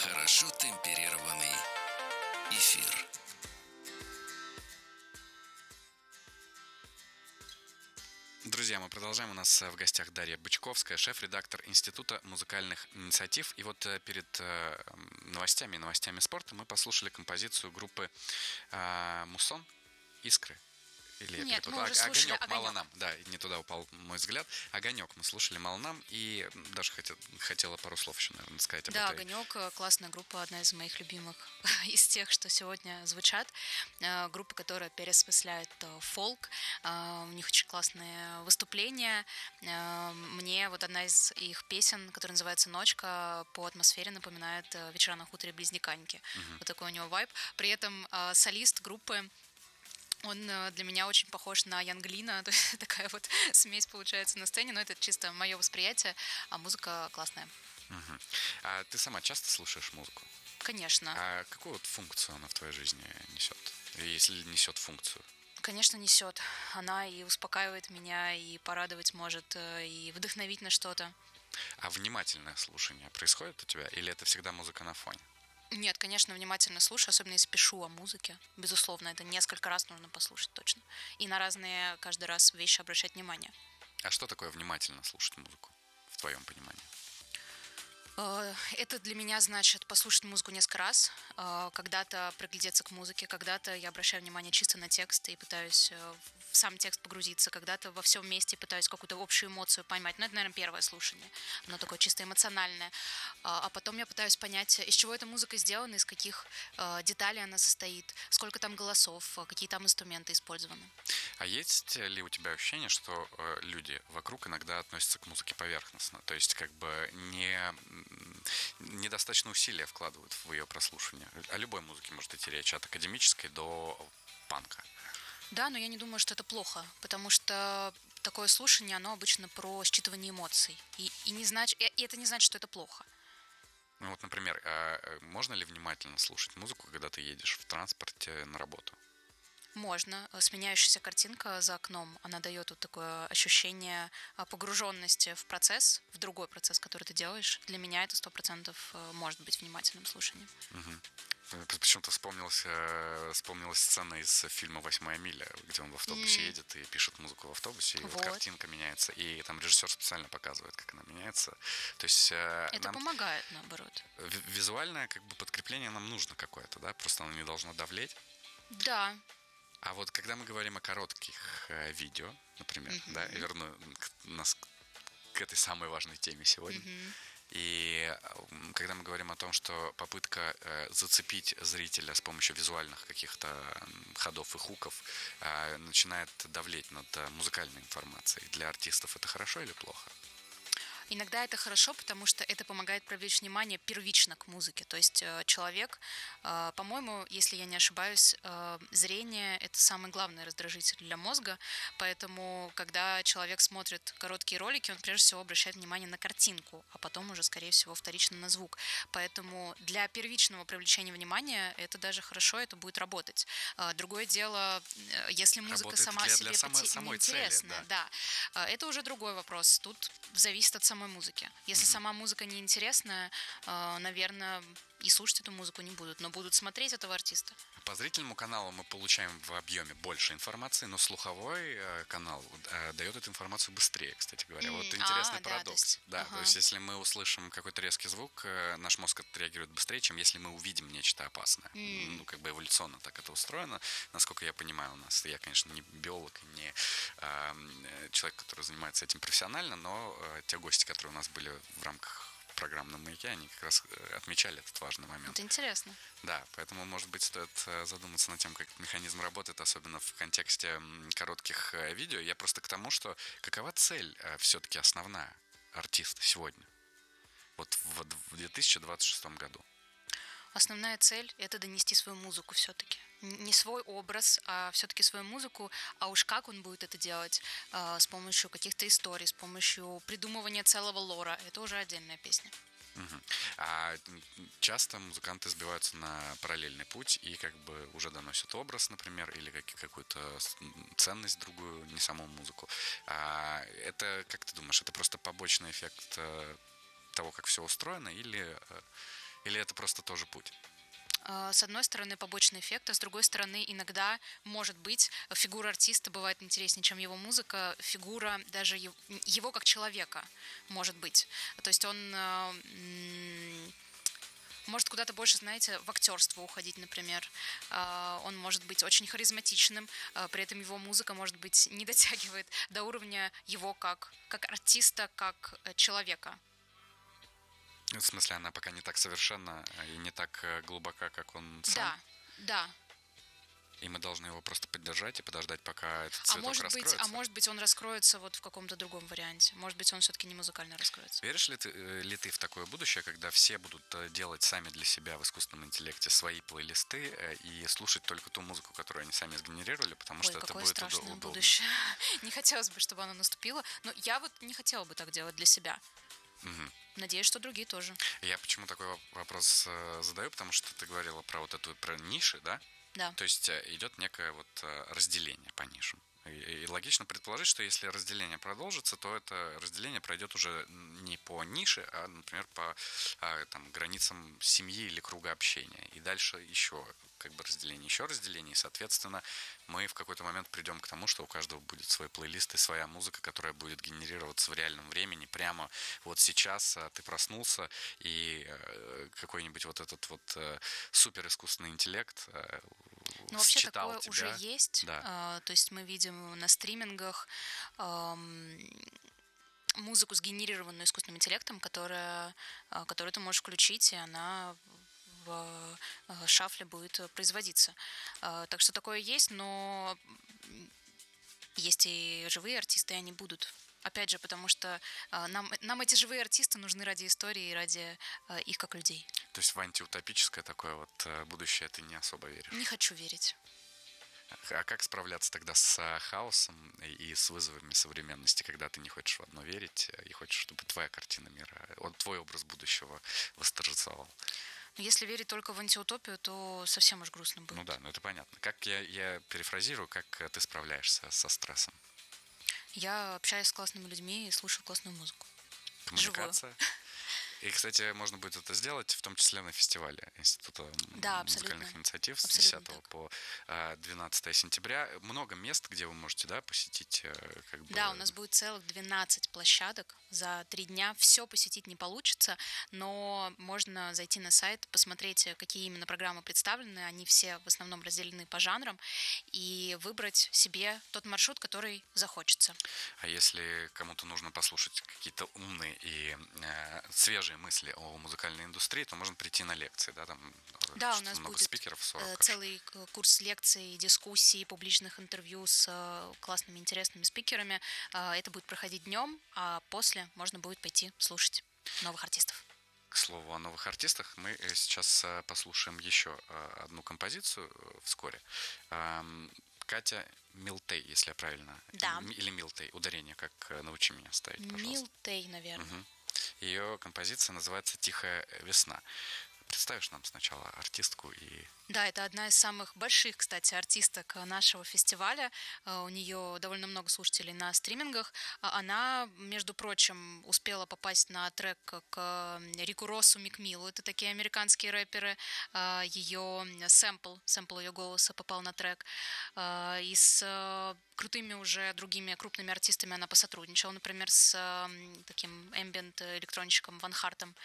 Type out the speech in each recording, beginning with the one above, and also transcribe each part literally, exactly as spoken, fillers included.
Хорошо темперированный эфир. Друзья, мы продолжаем. У нас в гостях Дарья Бычковская, шеф-редактор Института музыкальных инициатив. И вот перед новостями и новостями спорта мы послушали композицию группы э, Муссон «Искры». Или я Нет, перепутал? мы уже слушали «Огонек», «Мало «Огонек». нам». Да, не туда упал мой взгляд. «Огонек» мы слушали «Мало нам». И даже хотел, хотела пару слов еще, наверное, сказать об Да, этой. «Огонек» — классная группа, одна из моих любимых из тех, что сегодня звучат. Группа, которая переосмысляет фолк. У них очень классные выступления. Мне вот одна из их песен, которая называется «Ночка», по атмосфере напоминает «Вечера на хуторе Близнеканьки». Uh-huh. Вот такой у него вайб. При этом солист группы, он для меня очень похож на Янглина, то есть такая вот смесь получается на сцене, но это чисто мое восприятие, а музыка классная. Угу. А ты сама часто слушаешь музыку? Конечно. А какую вот функцию она в твоей жизни несет, если несет функцию? Конечно, несет. Она и успокаивает меня, и порадовать может, и вдохновить на что-то. А внимательное слушание происходит у тебя, или это всегда музыка на фоне? Нет, конечно, внимательно слушаю, особенно если пишу о музыке. Безусловно, это несколько раз нужно послушать точно. И на разные каждый раз вещи обращать внимание. А что такое внимательно слушать музыку, в твоем понимании? Это для меня значит послушать музыку несколько раз, когда-то приглядеться к музыке, когда-то я обращаю внимание чисто на текст и пытаюсь в сам текст погрузиться, когда-то во всем вместе пытаюсь какую-то общую эмоцию поймать. Ну, это, наверное, первое слушание, оно такое чисто эмоциональное. А потом я пытаюсь понять, из чего эта музыка сделана, из каких деталей она состоит, сколько там голосов, какие там инструменты использованы. А есть ли у тебя ощущение, что люди вокруг иногда относятся к музыке поверхностно? То есть как бы не... недостаточно усилия вкладывают в ее прослушивание. О любой музыке может идти речь, от академической до панка. Да, но я не думаю, что это плохо, потому что такое слушание, оно обычно про считывание эмоций. И, и, не знач... и это не значит, что это плохо. Ну вот, например, можно ли внимательно слушать музыку, когда ты едешь в транспорте на работу? Можно. Сменяющаяся картинка за окном, она дает вот такое ощущение погруженности в процесс, в другой процесс, который ты делаешь. Для меня это сто процентов может быть внимательным слушанием. Угу. Почему-то вспомнилась, вспомнилась сцена из фильма «Восьмая миля», где он в автобусе mm. едет и пишет музыку в автобусе, и вот. вот картинка меняется, и там режиссер специально показывает, как она меняется. То есть это нам помогает, наоборот. Визуальное как бы подкрепление нам нужно какое-то, да, просто оно не должно давлеть. Да. А вот когда мы говорим о коротких э, видео, например, mm-hmm. да, я верну нас к этой самой важной теме сегодня. Mm-hmm. И когда мы говорим о том, что попытка э, зацепить зрителя с помощью визуальных каких-то ходов и хуков э, начинает давлеть над музыкальной информацией, для артистов это хорошо или плохо? Иногда это хорошо, потому что это помогает привлечь внимание первично к музыке. То есть человек, по-моему, если я не ошибаюсь, зрение – это самый главный раздражитель для мозга. Поэтому, когда человек смотрит короткие ролики, он прежде всего обращает внимание на картинку, а потом уже, скорее всего, вторично на звук. Поэтому для первичного привлечения внимания это даже хорошо, это будет работать. Другое дело, если музыка Работает сама для, себе для самой, самой интересная, цели, да. да, это уже другой вопрос. Тут зависит от самой музыки. Если mm-hmm. сама музыка неинтересная, наверное, и слушать эту музыку не будут, но будут смотреть этого артиста. По зрительному каналу мы получаем в объеме больше информации, но слуховой канал дает эту информацию быстрее, кстати говоря. Mm-hmm. Вот интересный а, парадокс. Да, то есть, да, ага. то есть если мы услышим какой-то резкий звук, наш мозг отреагирует быстрее, чем если мы увидим нечто опасное. Mm-hmm. Ну, как бы эволюционно так это устроено. Насколько я понимаю, у нас, я, конечно, не биолог, не э, человек, который занимается этим профессионально, но э, те гости, которые у нас были в рамках программы на «Маяке», они как раз отмечали этот важный момент. Это интересно. Да, поэтому, может быть, стоит задуматься над тем, как этот механизм работает, особенно в контексте коротких видео. Я просто к тому, что какова цель все-таки основная артиста сегодня, вот в две тысячи двадцать шестом году? Основная цель – это донести свою музыку все-таки. Не свой образ, а все-таки свою музыку. А уж как он будет это делать? С помощью каких-то историй, с помощью придумывания целого лора. Это уже отдельная песня. Угу. А часто музыканты сбиваются на параллельный путь и как бы уже доносят образ, например, или какую-то ценность другую, не саму музыку. А это, как ты думаешь, это просто побочный эффект того, как все устроено, или Или это просто тоже путь? С одной стороны, побочный эффект, а с другой стороны, иногда, может быть, фигура артиста бывает интереснее, чем его музыка, фигура даже его, его как человека, может быть. То есть он может куда-то больше, знаете, в актерство уходить, например. Он может быть очень харизматичным, при этом его музыка, может быть, не дотягивает до уровня его как, как артиста, как человека. В смысле, она пока не так совершенна и не так глубока, как он сам? Да, да. И мы должны его просто поддержать и подождать, пока этот цветок а может раскроется? Быть, а может быть, он раскроется вот в каком-то другом варианте. Может быть, он все-таки не музыкально раскроется. Веришь ли ты, ли ты в такое будущее, когда все будут делать сами для себя в искусственном интеллекте свои плейлисты и слушать только ту музыку, которую они сами сгенерировали, потому Ой, что это будет страшное удобно? Будущее. Не хотелось бы, чтобы оно наступило, но я вот не хотела бы так делать для себя. Угу. Надеюсь, что другие тоже. Я почему такой вопрос задаю, потому что ты говорила про вот эту про ниши, да? Да. То есть идет некое вот разделение по нишам. И логично предположить, что если разделение продолжится, то это разделение пройдет уже не по нише, а, например, по а, там, границам семьи или круга общения. И дальше еще как бы разделение, еще разделение. И, соответственно, мы в какой-то момент придем к тому, что у каждого будет свой плейлист и своя музыка, которая будет генерироваться в реальном времени. Прямо вот сейчас ты проснулся, и какой-нибудь вот этот вот супер искусственный интеллект Ну, вообще такое тебя. уже есть. Да. А, то есть мы видим на стримингах эм, музыку, сгенерированную искусственным интеллектом, которая, которую ты можешь включить, и она в шафле будет производиться. А, так что такое есть, но есть и живые артисты, и они будут. Опять же, потому что э, нам, нам эти живые артисты нужны ради истории и ради э, их как людей. То есть в антиутопическое такое вот будущее ты не особо веришь? Не хочу верить. А как справляться тогда с хаосом и с вызовами современности, когда ты не хочешь в одно верить и хочешь, чтобы твоя картина мира, вот твой образ будущего восторжествовал? Но если верить только в антиутопию, то совсем уж грустно будет. Ну да, ну это понятно. Как я, я перефразирую, как ты справляешься со стрессом? Я общаюсь с классными людьми и слушаю классную музыку. Коммуникация? Живую. И, кстати, можно будет это сделать, в том числе на фестивале Института да, музыкальных инициатив с абсолютно десятого так. по двенадцатое сентября. Много мест, где вы можете, да, посетить? Как бы... Да, у нас будет целых двенадцать площадок за три дня. Все посетить не получится, но можно зайти на сайт, посмотреть, какие именно программы представлены. Они все в основном разделены по жанрам, и выбрать себе тот маршрут, который захочется. А если кому-то нужно послушать какие-то умные и э, свежие мысли о музыкальной индустрии, то можно прийти на лекции, да, там да, у нас много будет спикеров, сорок целый курс лекций, дискуссий, публичных интервью с классными, интересными спикерами. Это будет проходить днем, а после можно будет пойти слушать новых артистов. К слову о новых артистах, мы сейчас послушаем еще одну композицию вскоре. Катя Милтей, если я правильно. Да. Или Милтей, ударение, как научи меня ставить, пожалуйста. Милтей, наверное. Угу. Ее композиция называется «Тихая весна». Представишь нам сначала артистку и... Да, это одна из самых больших, кстати, артисток нашего фестиваля. У нее довольно много слушателей на стримингах. Она, между прочим, успела попасть на трек к Рику Россу, Мик Миллу. Это такие американские рэперы. Ее сэмпл, сэмпл ее голоса попал на трек. И с крутыми уже другими крупными артистами она посотрудничала. Например, с таким эмбиент-электронщиком Ван Хартом.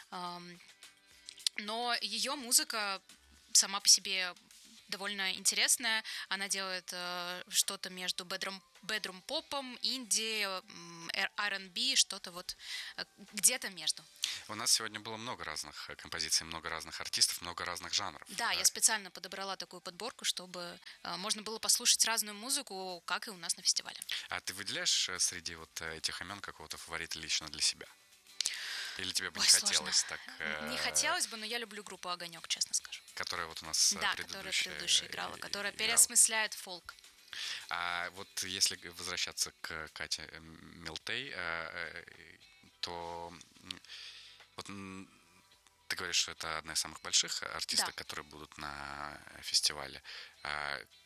Но ее музыка сама по себе довольно интересная. Она делает э, что-то между бедрум-попом, инди, ар энд би, что-то вот э, где-то между. У нас сегодня было много разных композиций, много разных артистов, много разных жанров. Да, я специально подобрала такую подборку, чтобы э, можно было послушать разную музыку, как и у нас на фестивале. А ты выделяешь среди вот этих имен какого-то фаворита лично для себя? Или тебе бы Ой, не хотелось сложно. так... Э, не хотелось бы, но я люблю группу «Огонек», честно скажу. Которая вот у нас да, предыдущая, которая предыдущая играла, которая играла. переосмысляет фолк. А вот если возвращаться к Кате Милтей, то вот ты говоришь, что это одна из самых больших артисток, да. которые будут на фестивале.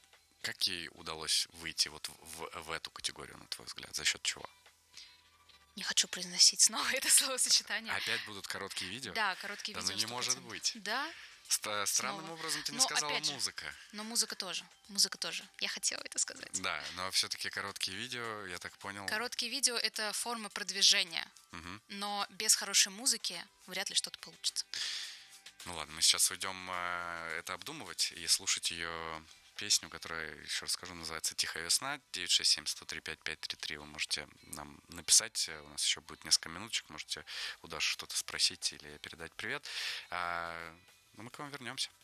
Как ей удалось выйти вот в, в эту категорию, на твой взгляд? За счет чего? Не хочу произносить снова это словосочетание. Опять будут короткие видео? Да, короткие да, видео. Ну не может быть. Да. Ст- странным снова. образом ты не но, сказала же, музыка. Но музыка тоже. Музыка тоже. Я хотела это сказать. Да, но все-таки короткие видео, я так понял. Короткие видео — это форма продвижения. Угу. Но без хорошей музыки вряд ли что-то получится. Ну ладно, мы сейчас уйдем э, это обдумывать и слушать ее песню, которая, еще раз скажу, называется «Тихая весна». девять шесть семь сто три пять пять три три. Вы можете нам написать. У нас еще будет несколько минуточек. Можете у Даши что-то спросить или передать привет. А, ну, мы к вам вернемся.